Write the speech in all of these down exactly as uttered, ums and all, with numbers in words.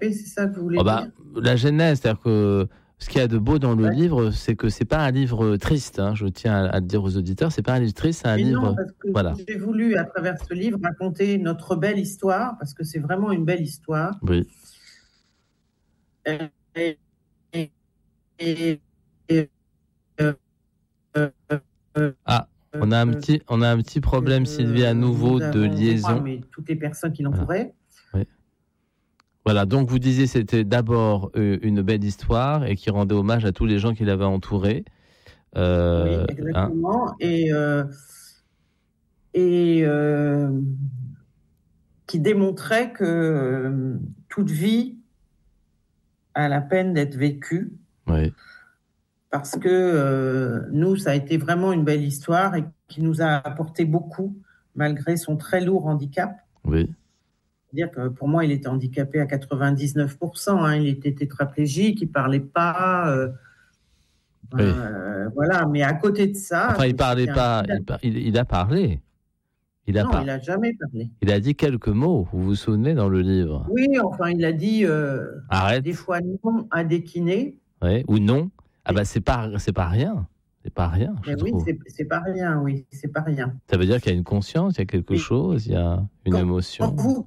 c'est ça que vous voulez oh bah, dire ? La genèse, c'est-à-dire que ce qu'il y a de beau dans le ouais. livre, c'est que c'est pas un livre triste. Hein, je tiens à, à le dire aux auditeurs, c'est pas un livre triste, c'est un Mais livre. Non, parce que voilà. J'ai voulu à travers ce livre raconter notre belle histoire, parce que c'est vraiment une belle histoire. Oui. Et, et, et, et, et euh, euh, euh, ah, on a un petit, on a un petit problème, euh, Sylvie, à nouveau de avons, liaison. Pas, mais toutes les personnes qui l'entouraient. Voilà. Oui. Voilà, donc vous disiez c'était d'abord euh, une belle histoire et qui rendait hommage à tous les gens qui l'avaient entouré. Euh, oui, exactement. Hein. Et, euh, et euh, qui démontrait que euh, toute vie a la peine d'être vécue. Oui. Parce que euh, nous, ça a été vraiment une belle histoire et qui nous a apporté beaucoup, malgré son très lourd handicap. Oui. C'est-à-dire que pour moi, il était handicapé à quatre-vingt-dix-neuf pour cent. Hein. Il était tétraplégique, il ne parlait pas. Euh, oui. euh, voilà, mais à côté de ça... Enfin, il ne parlait pas, il, il, il a parlé. Il a non, par... il n'a jamais parlé. Il a dit quelques mots, vous vous souvenez, dans le livre ? Oui, enfin, il a dit euh, Arrête. Des fois non à des kinés. Oui, ou non. Ah ben, c'est pas, c'est pas rien. C'est pas rien, je oui, trouve. C'est, c'est pas rien, oui, c'est pas rien. Ça veut dire qu'il y a une conscience, il y a quelque Mais chose, il y a une quand, émotion. Quand vous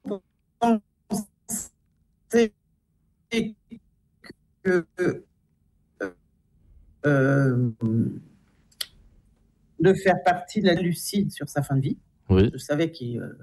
pensez que euh, de faire partie de la lucide sur sa fin de vie, oui. Je savais qu'il euh,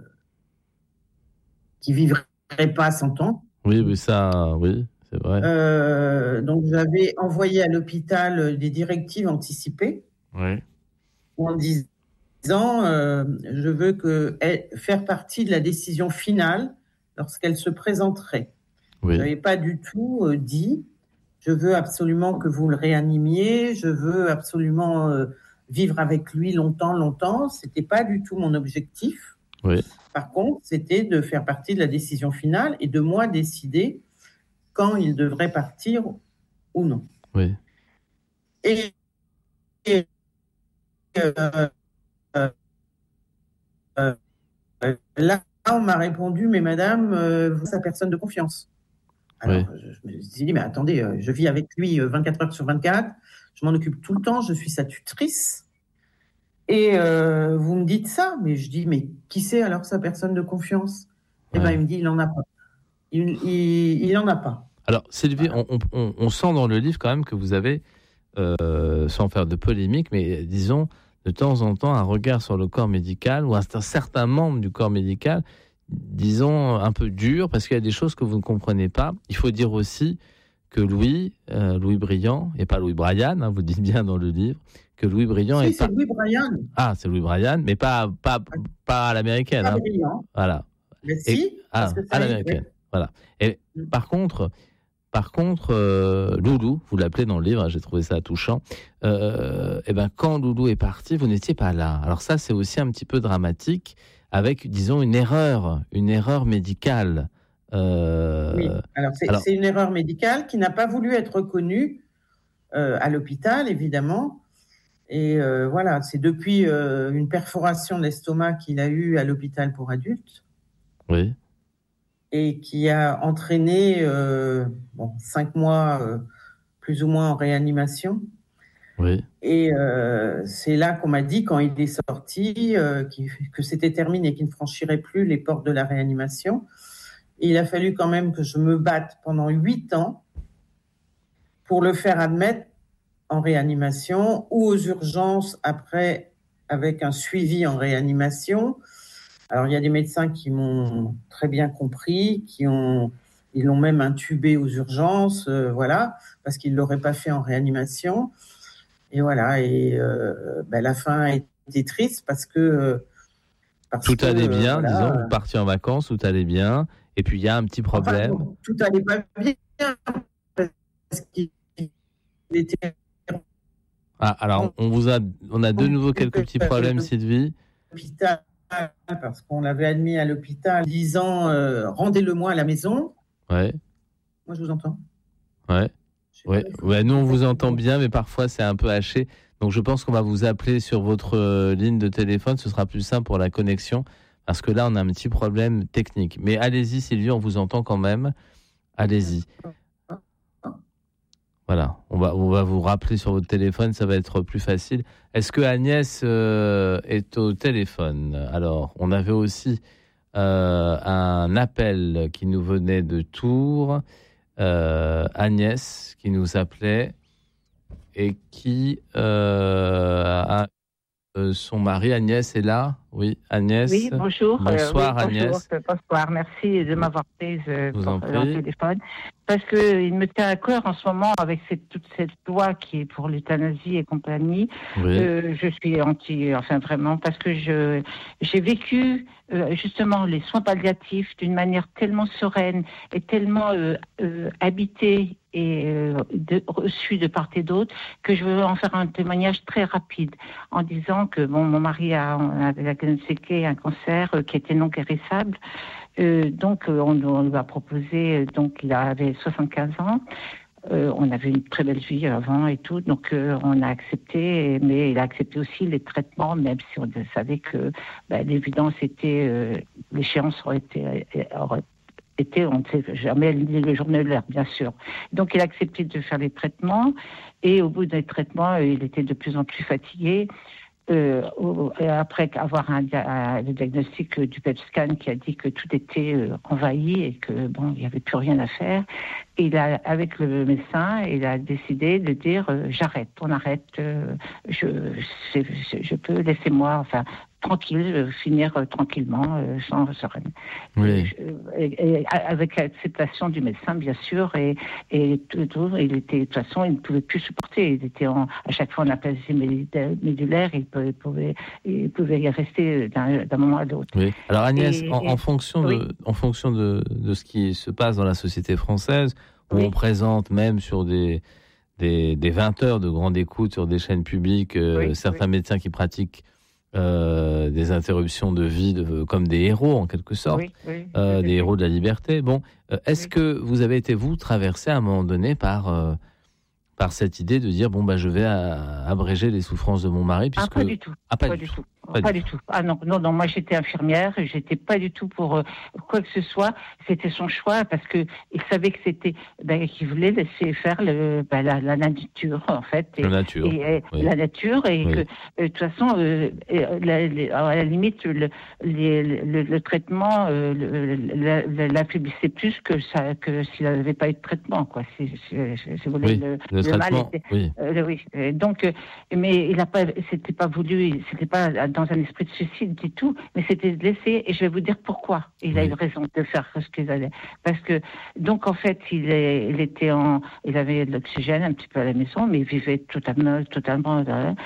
qu'il vivrait pas cent ans. Oui, oui, ça, oui. C'est vrai. Euh, donc, j'avais envoyé à l'hôpital des directives anticipées oui. en disant euh, je veux que, elle, faire partie de la décision finale lorsqu'elle se présenterait. Oui. Je n'avais pas du tout euh, dit je veux absolument que vous le réanimiez, je veux absolument euh, vivre avec lui longtemps, longtemps. Ce n'était pas du tout mon objectif. Oui. Par contre, c'était de faire partie de la décision finale et de moi décider quand il devrait partir ou non. Oui. Et, et euh, euh, euh, là, on m'a répondu, mais madame, euh, vous êtes sa personne de confiance. Alors, oui. je, je me suis dit, mais attendez, euh, je vis avec lui vingt-quatre heures sur vingt-quatre, je m'en occupe tout le temps, je suis sa tutrice. Et euh, vous me dites ça, mais je dis, mais qui c'est alors sa personne de confiance ? Et ouais. ben, il me dit, il n'en a pas. Il, il, il en a pas. Alors, Sylvie, voilà. on, on, on sent dans le livre quand même que vous avez, euh, sans faire de polémique, mais disons, de temps en temps, un regard sur le corps médical ou un, un certain membre du corps médical, disons, un peu dur, parce qu'il y a des choses que vous ne comprenez pas. Il faut dire aussi que Louis, euh, Louis Briand, et pas Louis Brian, hein, vous dites bien dans le livre, que Louis Briand si, est c'est pas... Louis Brian. Ah, c'est Louis Brian, mais pas, pas, pas à l'américaine. Pas hein. Briand. Voilà. Mais si, et, ah, à l'américaine. Ouais. Voilà. Et mm. par contre... Par contre, euh, Loulou, vous l'appelez dans le livre, hein, j'ai trouvé ça touchant, euh, et ben, quand Loulou est parti, vous n'étiez pas là. Alors ça, c'est aussi un petit peu dramatique, avec, disons, une erreur, une erreur médicale. Euh, oui, alors c'est, alors c'est une erreur médicale qui n'a pas voulu être reconnue euh, à l'hôpital, évidemment. Et euh, voilà, c'est depuis euh, une perforation de l'estomac qu'il a eue à l'hôpital pour adultes. Oui. Et qui a entraîné euh, bon, cinq mois euh, plus ou moins en réanimation. Oui. Et euh, c'est là qu'on m'a dit, quand il est sorti, euh, que c'était terminé, qu'il ne franchirait plus les portes de la réanimation. Et il a fallu quand même que je me batte pendant huit ans pour le faire admettre en réanimation ou aux urgences après, avec un suivi en réanimation. Alors, il y a des médecins qui m'ont très bien compris, qui ont, ils l'ont même intubé aux urgences, euh, voilà, parce qu'ils ne l'auraient pas fait en réanimation. Et voilà, et euh, ben, la fin a été triste parce que... Parce tout que, allait bien, euh, voilà, disons, vous partiez en vacances, tout allait bien, et puis il y a un petit problème. Enfin, bon, tout allait pas bien, parce qu'il était... Ah, alors, on, vous a, on a de nouveau quelques petits problèmes, Sylvie. Hôpital. Parce qu'on l'avait admis à l'hôpital disant euh, rendez-le-moi à la maison. Ouais. Moi, je vous entends. Ouais. Ouais. Ouais. Nous, on vous entend bien, mais parfois, c'est un peu haché. Donc, je pense qu'on va vous appeler sur votre euh, ligne de téléphone. Ce sera plus simple pour la connexion. Parce que là, on a un petit problème technique. Mais allez-y, Sylvie, on vous entend quand même. Allez-y. Voilà, on va, on va vous rappeler sur votre téléphone, ça va être plus facile. Est-ce que Agnès euh, est au téléphone ? Alors, on avait aussi euh, un appel qui nous venait de Tours. Euh, Agnès qui nous appelait et qui euh, a euh, son mari. Agnès est là ? Oui, Agnès. Oui, bonjour. Bonsoir, euh, oui, Agnès. Bonjour, bonsoir. Merci de m'avoir prise euh, Je vous pour en le prie. téléphone. Parce que il me tient à cœur en ce moment avec cette, toute cette loi qui est pour l'euthanasie et compagnie. Oui. Euh, je suis anti, enfin vraiment, parce que je j'ai vécu euh, justement les soins palliatifs d'une manière tellement sereine et tellement euh, euh, habitée et euh, de, reçue de part et d'autre que je veux en faire un témoignage très rapide en disant que bon, mon mari a, a diagnostiqué un cancer euh, qui était non guérissable. Euh, donc, euh, on, on lui a proposé, euh, donc il avait soixante-quinze ans. Euh, on avait une très belle vie avant et tout, donc euh, on a accepté, mais il a accepté aussi les traitements, même si on savait que ben, l'évidence était, euh, l'échéance aurait été, aurait été, on ne sait jamais le jour de l'heure, bien sûr. Donc il a accepté de faire les traitements, et au bout des traitements, il était de plus en plus fatigué. Euh, après avoir un, un, le diagnostic du P E T scan qui a dit que tout était euh, envahi et que bon, il n'y avait plus rien à faire. Et il a, avec le médecin, il a décidé de dire euh, j'arrête, on arrête, euh, je, je, je peux, laissez-moi, enfin tranquille, euh, finir euh, tranquillement, euh, sans sereine. Oui. Et, et, et avec l'acceptation du médecin, bien sûr, et, et tout, tout, il était, de toute façon, il ne pouvait plus supporter. Il était en, à chaque fois en aplasie médulaire, il pouvait, pouvait, il pouvait y rester d'un, d'un moment à l'autre. Oui. Alors Agnès, et, en, et, en fonction, de, oui. en fonction de, de ce qui se passe dans la société française, où Oui. on présente même sur des, des, des vingt heures de grande écoute sur des chaînes publiques, euh, Oui, certains oui. médecins qui pratiquent euh, des interruptions de vie de, comme des héros en quelque sorte, Oui, oui, euh, oui, des oui. héros de la liberté. Bon, euh, est-ce Oui. que vous avez été, vous, traversé à un moment donné par, euh, par cette idée de dire, bon, bah, je vais à, abréger les souffrances de mon mari, puisque... Ah, pas du tout. Ah, pas, Pas du du tout. tout. Pas Pas du du tout. Ah non, non, non. Moi, j'étais infirmière. J'étais pas du tout pour euh, quoi que ce soit. C'était son choix parce que il savait que c'était, ben, qu'il voulait laisser faire le, ben, la, la nature en fait. Et, La nature. Et, et Oui. la nature et Oui. que, euh, de toute façon, euh, euh, la, les, à la limite, le, les, le, le traitement euh, le, le, le, l'affaiblissait plus que ça, que s'il n'avait pas eu de traitement, quoi. Si, si, si, si vous voulez, Oui, le, le le mal traitement, était. oui. Euh, oui. Et donc, euh, mais il n'a pas, c'était pas voulu, c'était pas dans un esprit de suicide du tout, mais c'était de laisser, et je vais vous dire pourquoi il a Oui. eu raison de faire ce qu'il allait. Parce que, donc en fait, il, est, il était en, il avait de l'oxygène un petit peu à la maison, mais il vivait totalement, totalement,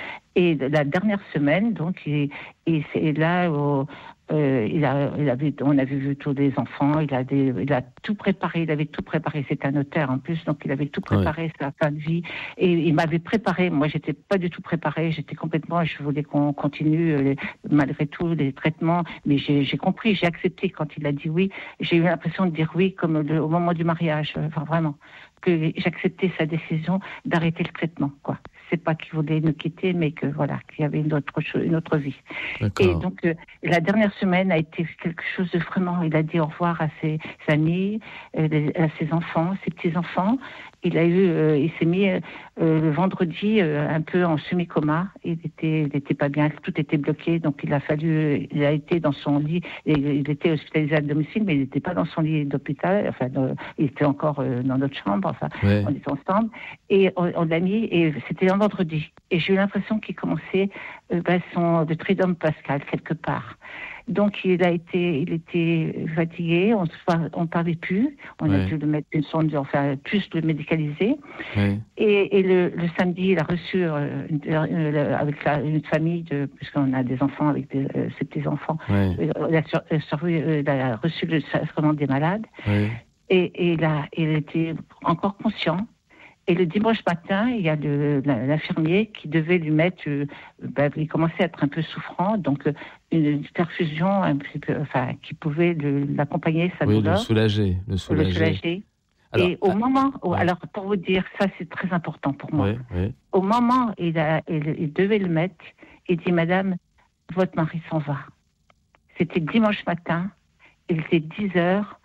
et la dernière semaine, donc, il, il c'est là où, euh, il a, il avait, on avait vu tous les enfants, il a, des, il a tout préparé, il avait tout préparé, c'est un notaire en plus, donc il avait tout préparé, oui. Sa fin de vie, et il m'avait préparé, moi j'étais pas du tout préparée, j'étais complètement, je voulais qu'on continue, euh, malgré tout, les traitements, mais j'ai, j'ai compris, j'ai accepté quand il a dit oui, j'ai eu l'impression de dire oui, comme le, au moment du mariage, enfin vraiment, que j'acceptais sa décision d'arrêter le traitement, quoi. C'est pas qu'il voulait nous quitter, mais que voilà, qu'il y avait une autre chose, une autre vie. D'accord. Et donc euh, la dernière semaine a été quelque chose de vraiment. Il a dit au revoir à ses amis, euh, à ses enfants, ses petits enfants. Il a eu, euh, il s'est mis euh, le vendredi euh, un peu en semi-coma. Il était, il était pas bien, tout était bloqué, donc il a fallu, il a été dans son lit. Et il était hospitalisé à domicile, mais il n'était pas dans son lit d'hôpital. Enfin, euh, il était encore euh, dans notre chambre. Enfin, ouais. On était ensemble et on, on l'a mis. Et c'était un vendredi. Et j'ai eu l'impression qu'il commençait euh, ben, son de triduum pascal quelque part. Donc il a été, il était fatigué, on ne parlait plus, on ouais. a dû le mettre une sonde, enfin plus le médicaliser. Ouais. Et, et le, le samedi, il a reçu euh, une, une, avec la, une famille, de, puisqu'on a des enfants avec des, euh, ses petits enfants, ouais. il, a sur, euh, il a reçu le sacrement des malades. Ouais. Et, et il, a, il était encore conscient. Et le dimanche matin, il y a le, l'infirmier qui devait lui mettre, euh, bah, il commençait à être un peu souffrant, donc euh, une perfusion un petit peu, enfin, qui pouvait le, l'accompagner, sa oui, douleur. Le soulager, le soulager. Le soulager. Alors, et au ah, moment, où, ouais. alors pour vous dire, ça c'est très important pour moi. Oui, oui. Au moment où il, a, il, il devait le mettre, il dit, Madame, votre mari s'en va. C'était dimanche matin, il était dix heures.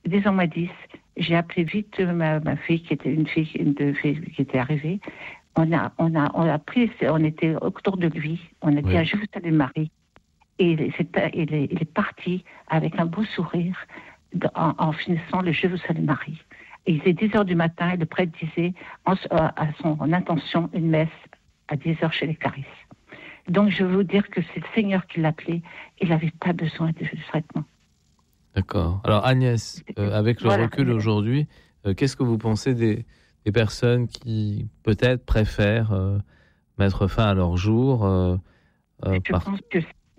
désormais dix, j'ai appelé vite ma, ma fille, qui était une fille, une de fille qui était arrivée. On a, on a, on a pris, on était autour de lui. On a dit, oui. Je vous salue Marie. Et il est, il, est, il est parti avec un beau sourire en, en finissant le Je vous salue Marie. Et il était dix heures du matin et le prêtre disait en, à son en intention une messe à dix heures chez les Clarisses. Donc je veux vous dire que c'est le Seigneur qui l'appelait. Il n'avait pas besoin de, de traitement. D'accord. Alors Agnès, euh, avec le voilà. recul aujourd'hui, euh, qu'est-ce que vous pensez des, des personnes qui peut-être préfèrent euh, mettre fin à leur jour euh, euh, Je par... pense que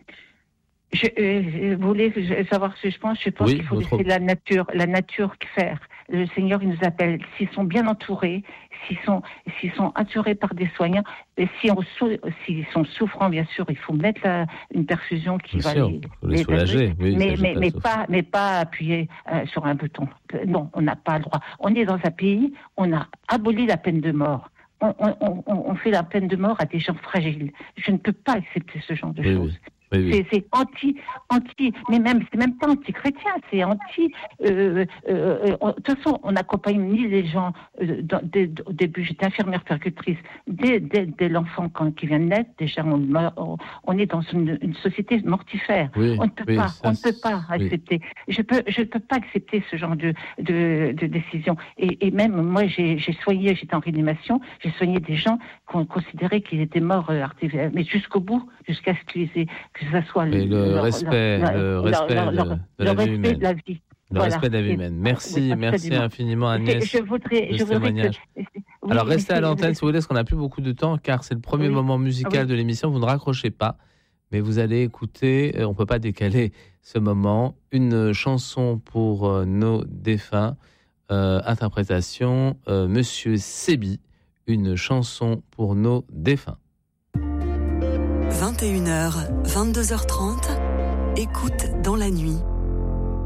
je, euh, vous voulez savoir ce que je pense Je pense oui, qu'il faut votre... laisser la nature, la nature faire. Le Seigneur, il nous appelle. S'ils sont bien entourés, s'ils sont, s'ils sont entourés par des soignants, et si on, s'ils sont souffrants, bien sûr, il faut mettre la, une perfusion qui bien va sûr, les, faut les, les soulager. Oui, mais, mais, mais pas, mais pas appuyer euh, sur un bouton. Non, on n'a pas le droit. On est dans un pays, on a aboli la peine de mort. On, on, on, on fait la peine de mort à des gens fragiles. Je ne peux pas accepter ce genre de oui, choses. Oui. Oui, oui. C'est, c'est anti, anti, mais même, c'est même pas anti-chrétien, c'est anti. Euh, euh, euh, de toute façon, on n'accompagne ni les gens. Euh, dans, dès, au début, j'étais infirmière puéricultrice. Dès, dès, dès l'enfant quand qui vient de naître, déjà, on, on, on est dans une, une société mortifère. Oui, on ne peut oui, pas, ça, on ne peut pas accepter. Oui. Je peux, je peux pas accepter ce genre de, de, de décision. Et, et même moi, j'ai, j'ai soigné, j'étais en réanimation, j'ai soigné des gens qu'on considérait qu'ils étaient morts euh, artificiellement, mais jusqu'au bout, jusqu'à ce qu'ils aient que ça soit le, le leur, respect, leur, le respect leur, leur, de, de, la vie humaine. De la vie. Le voilà. respect de la vie humaine. Merci, oui, merci infiniment Agnès. Je, je voudrais, je voudrais que... oui, Alors restez à l'antenne si vous voulez, parce qu'on n'a plus beaucoup de temps, car c'est le premier oui. moment musical oui. de l'émission. Vous ne raccrochez pas, mais vous allez écouter, on ne peut pas décaler ce moment, une chanson pour euh, nos défunts, euh, interprétation euh, Monsieur Sébi, une chanson pour nos défunts. vingt et une heures, vingt-deux heures trente, écoute dans la nuit.